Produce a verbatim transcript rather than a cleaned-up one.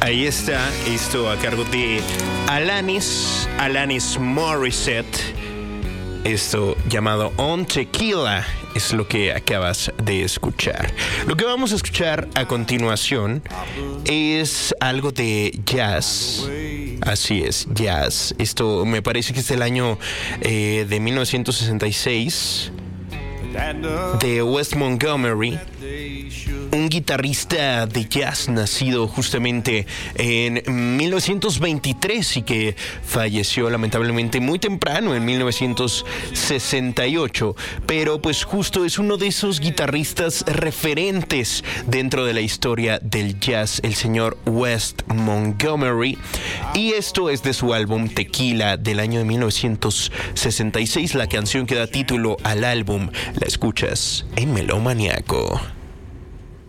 Ahí está, esto a cargo de Alanis, Alanis Morissette. Esto llamado On Tequila es lo que acabas de escuchar. Lo que vamos a escuchar a continuación es algo de jazz. Así es, jazz. Esto me parece que es del año eh, de mil novecientos sesenta y seis, de Wes Montgomery, un guitarrista de jazz nacido justamente en mil novecientos veintitrés y que falleció lamentablemente muy temprano en mil novecientos sesenta y ocho, pero pues justo es uno de esos guitarristas referentes dentro de la historia del jazz, el señor Wes Montgomery, y esto es de su álbum Tequila del año de mil novecientos sesenta y seis, la canción que da título al álbum. La escuchas en Melómaniaco.